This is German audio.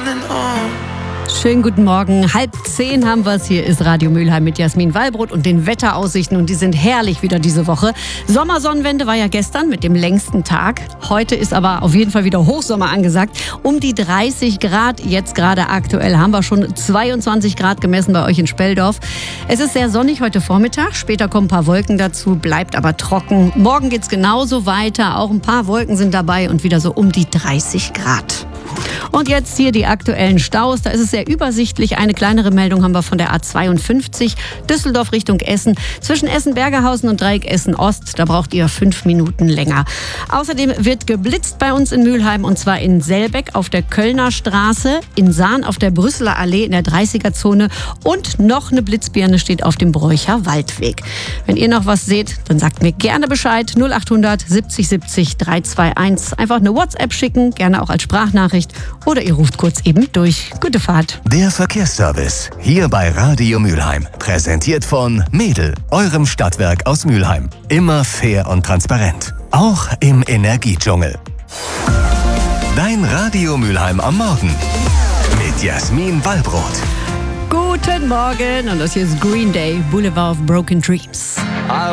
Schönen guten Morgen. 9:30 haben wir es. Hier ist Radio Mülheim mit Jasmin Wallbrot und den Wetteraussichten. Und die sind herrlich wieder diese Woche. Sommersonnenwende war ja gestern mit dem längsten Tag. Heute ist aber auf jeden Fall wieder Hochsommer angesagt. Um die 30 Grad. Jetzt gerade aktuell haben wir schon 22 Grad gemessen bei euch in Speldorf. Es ist sehr sonnig heute Vormittag. Später kommen ein paar Wolken dazu, bleibt aber trocken. Morgen geht's genauso weiter. Auch ein paar Wolken sind dabei und wieder so um die 30 Grad. Und jetzt hier die aktuellen Staus. Da ist es sehr übersichtlich. Eine kleinere Meldung haben wir von der A52 Düsseldorf Richtung Essen. Zwischen Essen-Bergerhausen und Dreieck Essen-Ost. Da braucht ihr 5 Minuten länger. Außerdem wird geblitzt bei uns in Mülheim. Und zwar in Selbeck auf der Kölner Straße, in Sahn auf der Brüsseler Allee in der 30er-Zone. Und noch eine Blitzbirne steht auf dem Bräucher Waldweg. Wenn ihr noch was seht, dann sagt mir gerne Bescheid. 0800 70 70 321. Einfach eine WhatsApp schicken, gerne auch als Sprachnachricht. Oder ihr ruft kurz eben durch. Gute Fahrt. Der Verkehrsservice hier bei Radio Mülheim. Präsentiert von Mädel, eurem Stadtwerk aus Mülheim. Immer fair und transparent. Auch im Energiedschungel. Dein Radio Mülheim am Morgen. Mit Jasmin Wallbrot. Guten Morgen. Und das hier ist Green Day, Boulevard of Broken Dreams.